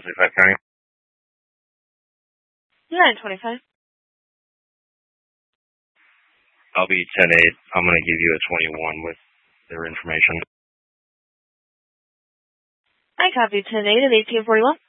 25 County? Yeah, 25. I'll be 10-8. I'm going to give you a 21 with their information. I copy 10-8 at 1841.